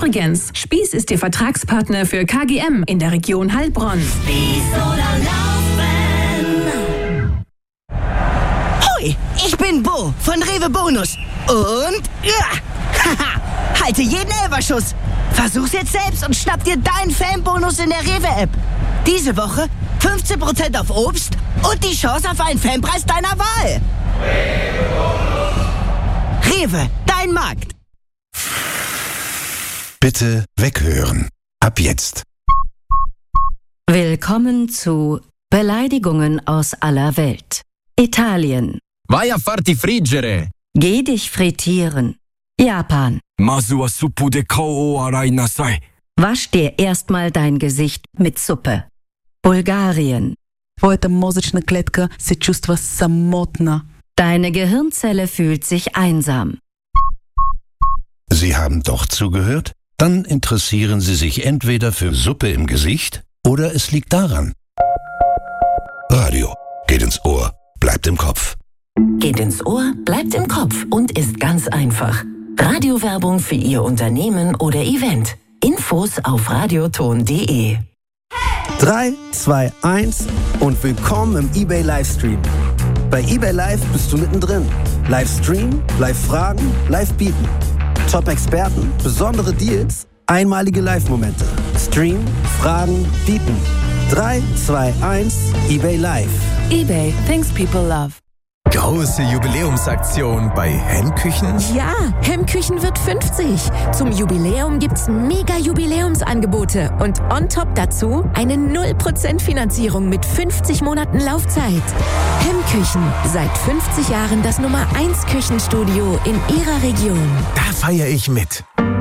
Übrigens, Spiess ist Ihr Vertragspartner für KGM in der Region Heilbronn. Spiess oder laufen. Hoi, ich bin Bo von Rewe Bonus. Und halte jeden Elferschuss. Versuch's jetzt selbst und schnapp dir deinen Fanbonus in der Rewe-App. Diese Woche 15% auf Obst und die Chance auf einen Fanpreis deiner Wahl. Rewe, dein Markt. Bitte weghören. Ab jetzt. Willkommen zu Beleidigungen aus aller Welt. Italien. Vai a farti friggere. Geh dich frittieren. Japan. Masu wa suppu de kao o arai nasai. Wasch dir erstmal dein Gesicht mit Suppe. Bulgarien. Твоята мозъчна клетка се чувства самотна. Deine Gehirnzelle fühlt sich einsam. Sie haben doch zugehört? Dann interessieren Sie sich entweder für Suppe im Gesicht oder es liegt daran. Radio geht ins Ohr, bleibt im Kopf. Geht ins Ohr, bleibt im Kopf und ist ganz einfach. Radiowerbung für Ihr Unternehmen oder Event. Infos auf radioton.de. 3, 2, 1 und willkommen im eBay Livestream. Bei eBay Live bist du mittendrin. Livestream, Live-Fragen, Live-Bieten. Top-Experten, besondere Deals, einmalige Live-Momente. Stream, Fragen, Bieten. 3, 2, 1, eBay Live. eBay, things people love. Große Jubiläumsaktion bei Hemmküchen? Ja, Hemmküchen wird 50. Zum Jubiläum gibt's mega Jubiläumsangebote und on top dazu eine 0% Finanzierung mit 50 Monaten Laufzeit. Hemmküchen, seit 50 Jahren das Nummer 1 Küchenstudio in Ihrer Region. Da feiere ich mit.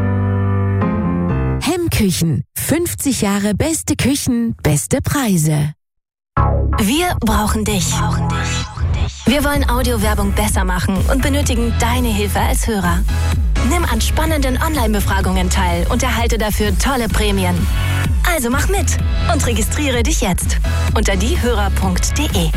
Hemmküchen, 50 Jahre beste Küchen, beste Preise. Wir brauchen dich. Wir wollen Audiowerbung besser machen und benötigen deine Hilfe als Hörer. Nimm an spannenden Online-Befragungen teil und erhalte dafür tolle Prämien. Also mach mit und registriere dich jetzt unter diehörer.de.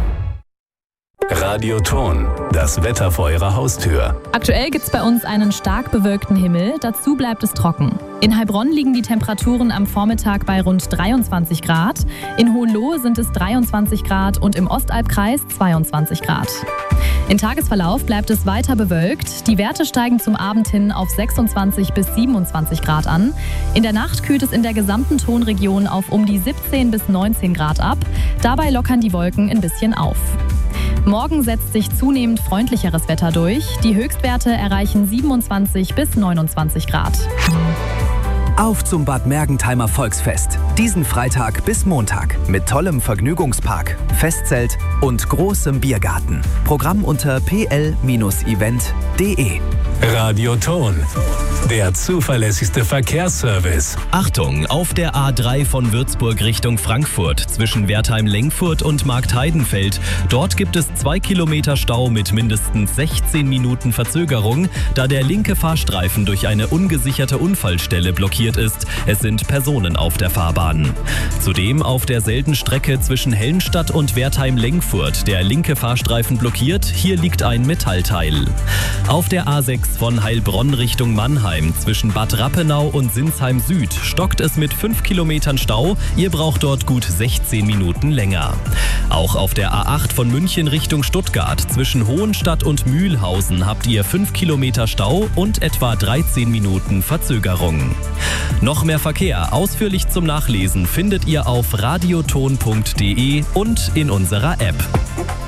Radioton, das Wetter vor Ihrer Haustür. Aktuell gibt es bei uns einen stark bewölkten Himmel, dazu bleibt es trocken. In Heilbronn liegen die Temperaturen am Vormittag bei rund 23 Grad, in Hohenlohe sind es 23 Grad und im Ostalbkreis 22 Grad. Im Tagesverlauf bleibt es weiter bewölkt, die Werte steigen zum Abend hin auf 26 bis 27 Grad an. In der Nacht kühlt es in der gesamten Tonregion auf um die 17 bis 19 Grad ab, dabei lockern die Wolken ein bisschen auf. Morgen setzt sich zunehmend freundlicheres Wetter durch. Die Höchstwerte erreichen 27 bis 29 Grad. Auf zum Bad Mergentheimer Volksfest. Diesen Freitag bis Montag mit tollem Vergnügungspark, Festzelt und großem Biergarten. Programm unter pl-event.de. Radioton, der zuverlässigste Verkehrsservice. Achtung, auf der A3 von Würzburg Richtung Frankfurt zwischen Wertheim-Lengfurt und Marktheidenfeld. Dort gibt es 2 Kilometer Stau mit mindestens 16 Minuten Verzögerung, da der linke Fahrstreifen durch eine ungesicherte Unfallstelle blockiert ist. Es sind Personen auf der Fahrbahn. Zudem auf derselben Strecke zwischen Hellenstadt und Wertheim-Lengfurt der linke Fahrstreifen blockiert. Hier liegt ein Metallteil. Auf der A6 von Heilbronn Richtung Mannheim zwischen Bad Rappenau und Sinsheim Süd stockt es mit 5 Kilometern Stau. Ihr braucht dort gut 16 Minuten länger. Auch auf der A8 von München Richtung Stuttgart zwischen Hohenstadt und Mühlhausen habt ihr 5 Kilometer Stau und etwa 13 Minuten Verzögerung. Noch mehr Verkehr ausführlich zum Nachlesen findet ihr auf radioton.de und in unserer App.